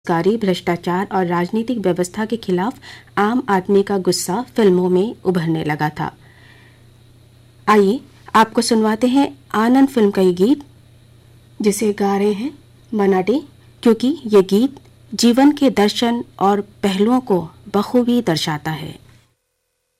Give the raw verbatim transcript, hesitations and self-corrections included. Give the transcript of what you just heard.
कारी भ्रष्टाचार और राजनीतिक व्यवस्था के खिलाफ आम आदमी का गुस्सा फिल्मों में उभरने लगा था। आइए आपको सुनवाते हैं आनंद फिल्म का ये गीत, जिसे गा रहे हैं मन्ना डे, क्योंकि ये गीत जीवन के दर्शन और पहलुओं को बखूबी दर्शाता है।